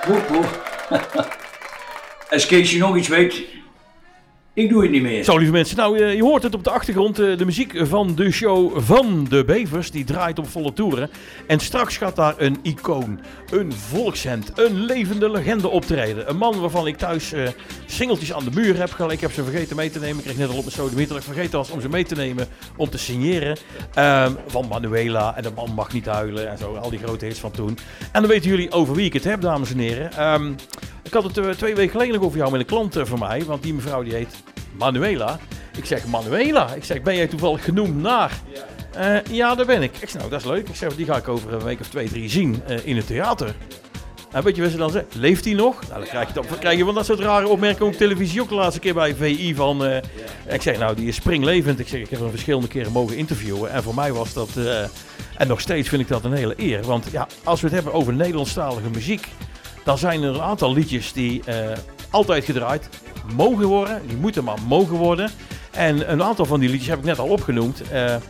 Als Keesje nog iets weet, ik doe het niet meer. Zo, lieve mensen. Nou, je hoort het op de achtergrond. De muziek van de show van de Bevers. Die draait op volle toeren. En straks gaat daar een icoon, een volksheld, een levende legende optreden. Een man waarvan ik thuis singeltjes aan de muur heb. Ik heb ze vergeten mee te nemen. Ik kreeg net al op mijn sodemieter dat ik vergeten was om ze mee te nemen. Om te signeren. Van Manuela. En de man mag niet huilen. En zo, al die grote hits van toen. En dan weten jullie over wie ik het heb, dames en heren. Ik had het 2 weken geleden nog over jou met een klant van mij. Want die mevrouw die heet Manuela. Ik zeg, Manuela. Ik zeg, ben jij toevallig genoemd naar? Ja, daar ben ik. Ik zeg, nou, dat is leuk. Ik zeg, die ga ik over een week of 2, 3 zien in het theater. En weet je wat ze dan zegt? Leeft hij nog? Nou, dan krijg je van dat soort rare opmerkingen op televisie. Ook de laatste keer bij VI van... ik zeg, nou, die is springlevend. Ik zeg, ik heb hem verschillende keren mogen interviewen. En voor mij was dat... en nog steeds vind ik dat een hele eer. Want ja, als we het hebben over Nederlandstalige muziek... dan zijn er een aantal liedjes die altijd gedraaid mogen worden. Die moeten maar mogen worden. En een aantal van die liedjes heb ik net al opgenoemd.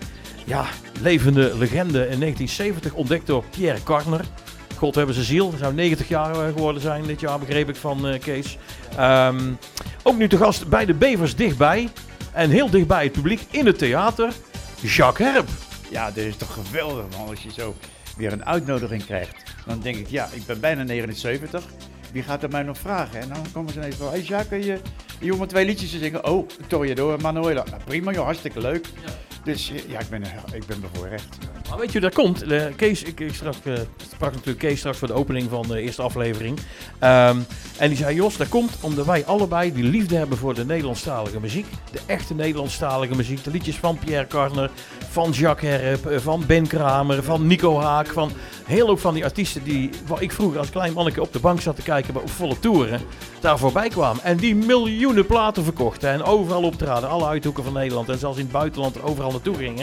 Levende legende in 1970 ontdekt door Pierre Cardin. God hebben ze ziel. Hij zou 90 jaar geworden zijn dit jaar, begreep ik van Kees. Ook nu te gast bij de Bevers dichtbij. En heel dichtbij het publiek in het theater. Jacques Herp. Ja, dit is toch geweldig, man, als je zo weer een uitnodiging krijgt. Dan denk ik, ja, ik ben bijna 79. Wie gaat er mij nog vragen? En dan komen ze ineens van, hey Jacques, je hoeft maar 2 liedjes te zingen. Oh, Toreador en Manuela. Nou, prima joh, hartstikke leuk. Ja. Dus ja, ik ben bevoorrecht. Maar weet je hoe dat komt? Kees, ik sprak natuurlijk Kees straks voor de opening van de eerste aflevering. En die zei, Jos, dat komt omdat wij allebei die liefde hebben voor de Nederlandstalige muziek. De echte Nederlandstalige muziek. De liedjes van Pierre Cardin, van Jacques Herp, van Ben Kramer, van Nico Haak. Van heel ook van die artiesten die, waar ik vroeger als klein manneke op de bank zat te kijken bij volle toeren, daar voorbij kwamen. En die miljoenen platen verkochten en overal optraden. Alle uithoeken van Nederland en zelfs in het buitenland er overal naartoe gingen.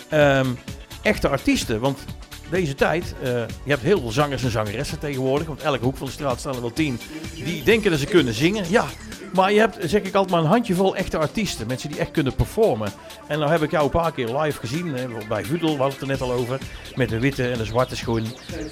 Echte artiesten, want deze tijd, je hebt heel veel zangers en zangeressen tegenwoordig, want elke hoek van de straat staan er wel 10 die denken dat ze kunnen zingen. Ja, maar je hebt, zeg ik altijd, maar een handjevol echte artiesten, mensen die echt kunnen performen. En nou heb ik jou een paar keer live gezien, bij Vudel, we hadden het er net al over, met de witte en de zwarte schoen.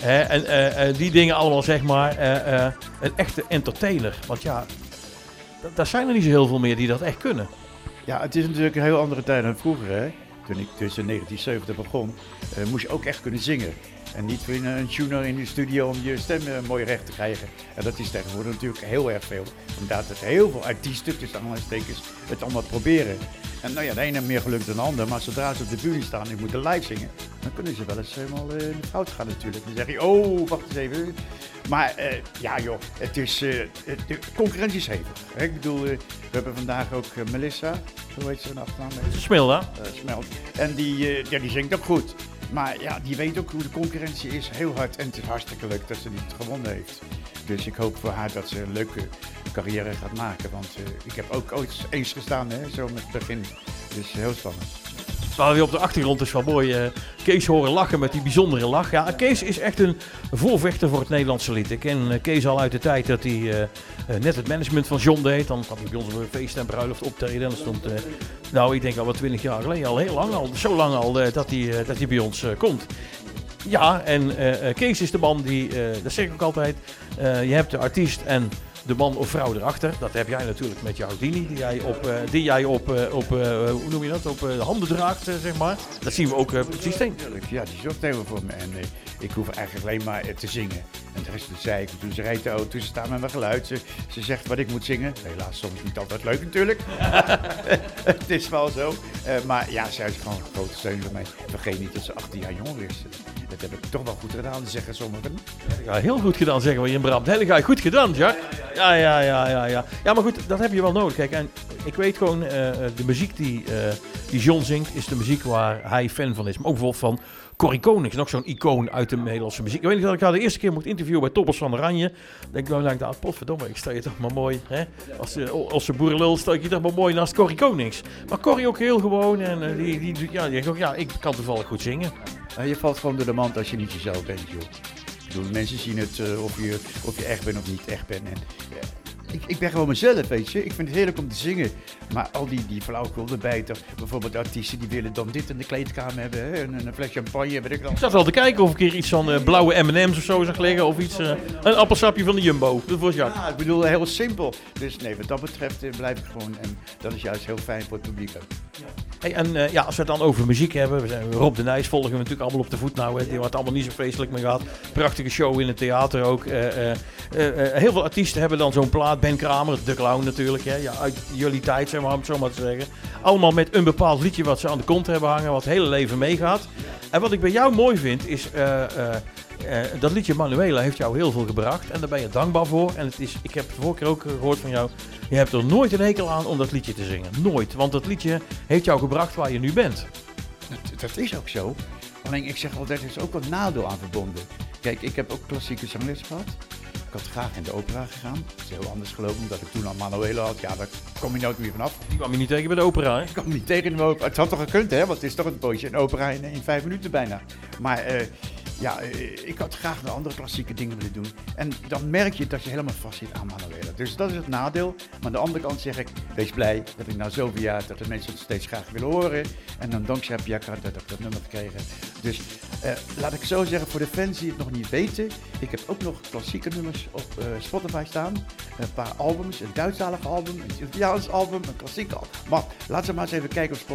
En die dingen allemaal, zeg maar, een echte entertainer. Want ja, daar zijn er niet zo heel veel meer die dat echt kunnen. Ja, het is natuurlijk een heel andere tijd dan vroeger, hè. Toen ik dus in 1970 begon, moest je ook echt kunnen zingen. En niet voor een tuner in de studio om je stem mooi recht te krijgen. En dat is tegenwoordig natuurlijk heel erg veel. Omdat het heel veel artiesten, tussen aanhalingstekens, het allemaal proberen. En nou ja, de ene meer gelukt dan de ander. Maar zodra ze op de bühne staan en moeten live zingen, dan kunnen ze wel eens helemaal in de fout gaan natuurlijk. Dan zeg je, oh, wacht eens even. Maar ja joh, het is, de concurrentie is hevig. Ik bedoel, we hebben vandaag ook Melissa, zo heet ze een achternaam. Smilda. Smelt. En die zingt ook goed. Maar ja, die weet ook hoe de concurrentie is, heel hard. En het is hartstikke leuk dat ze niet gewonnen heeft. Dus ik hoop voor haar dat ze een leuke carrière gaat maken. Want ik heb ook ooit eens gestaan, hè, zo met het begin. Dus heel spannend. Waar we op de achtergrond is wel mooi Kees horen lachen met die bijzondere lach. Ja, Kees is echt een voorvechter voor het Nederlandse lied. Ik ken Kees al uit de tijd dat hij net het management van John deed. Dan kwam hij bij ons op een feest en bruiloft optreden. En dat stond, nou ik denk al wat 20 jaar geleden, al heel lang al, zo lang al dat hij bij ons komt. Ja, en Kees is de man die, dat zeg ik ook altijd, je hebt de artiest en de man of vrouw erachter. Dat heb jij natuurlijk met jouw Dini, die jij op hoe noem je dat, op de handen draagt, zeg maar. Dat zien we ook op het systeem. Ja, die zorgt helemaal voor me. En ik hoef eigenlijk alleen maar te zingen. En de rest zei ik, toen ze rijdt de auto, ze staat met mijn geluid. Ze zegt wat ik moet zingen. Helaas soms niet altijd leuk natuurlijk. Het is wel zo. Maar ja, zij is gewoon een grote steun voor mij. Vergeet niet dat ze 18 jaar jonger is. Dat heb ik toch wel goed gedaan, zeggen sommigen. Ja, heel goed gedaan, zeggen we hier in Brabant. Dat heb je goed gedaan, Jacques. Ja. Ja, maar goed, dat heb je wel nodig. Kijk, en ik weet gewoon, de muziek die John zingt, is de muziek waar hij fan van is. Maar ook bijvoorbeeld van Corrie Konings, nog zo'n icoon uit de Nederlandse muziek. Ik weet niet dat ik haar de eerste keer mocht interviewen bij Toppers van Oranje. Denk ik, nou, potverdomme, ik sta je toch maar mooi, hè? Als ze boerenlul, sta ik je toch maar mooi naast Corrie Konings. Maar Corrie ook heel gewoon en die denkt ook, ja, ik kan toevallig goed zingen. Je valt gewoon door de mand als je niet jezelf bent, joh. Ik bedoel, mensen zien het of je echt bent of niet echt bent. En, Ik ben gewoon mezelf, weet je. Ik vind het heerlijk om te zingen. Maar al die flauwekul erbij, bijvoorbeeld artiesten die willen dan dit in de kleedkamer hebben, hè? Een fles champagne, weet ik dan. Ik zat wel te kijken of ik hier iets van blauwe M&M's of zo zag liggen. Of iets, een appelsapje van de Jumbo. Dat was Jack. Ja, ik bedoel, heel simpel. Dus nee, wat dat betreft blijf ik gewoon. En dat is juist heel fijn voor het publiek ook. Hey, en als we het dan over muziek hebben, Rob de Nijs volgen we natuurlijk allemaal op de voet nou. Die wordt allemaal niet zo vreselijk mee gehad. Prachtige show in het theater ook. Heel veel artiesten hebben dan zo'n plaat. Ben Kramer, de clown natuurlijk. Hè? Ja, uit jullie tijd, zeg maar, om het zo maar te zeggen. Allemaal met een bepaald liedje wat ze aan de kont hebben hangen, wat het hele leven meegaat. En wat ik bij jou mooi vind, is dat liedje Manuela heeft jou heel veel gebracht. En daar ben je dankbaar voor. En het is, ik heb het vorige keer ook gehoord van jou. Je hebt er nooit een hekel aan om dat liedje te zingen. Nooit. Want dat liedje heeft jou gebracht waar je nu bent. Dat is ook zo. Alleen ik zeg altijd, er is ook een nadeel aan verbonden. Kijk, ik heb ook klassieke zangles gehad. Ik had graag in de opera gegaan. Dat is heel anders gelopen, omdat ik toen al Manuela had. Ja, daar kom je nooit meer vanaf. Die kwam je niet tegen bij de opera, hè? Ik kwam niet tegen in de opera. Het had toch gekund, hè? Want het is toch een poosje een opera in 5 minuten bijna. Maar ik had graag de andere klassieke dingen willen doen. En dan merk je dat je helemaal vast zit aan Manuela. Dus dat is het nadeel. Maar aan de andere kant zeg ik, wees blij dat ik na zoveel jaar dat de mensen het steeds graag willen horen. En dan dankzij Bianca dat ik dat nummer gekregen. Dus laat ik zo zeggen, voor de fans die het nog niet weten. Ik heb ook nog klassieke nummers op Spotify staan. Een paar albums, een Duitsstalig album, een Italiaans album, een klassiek album. Maar laat ze maar eens even kijken op Spotify.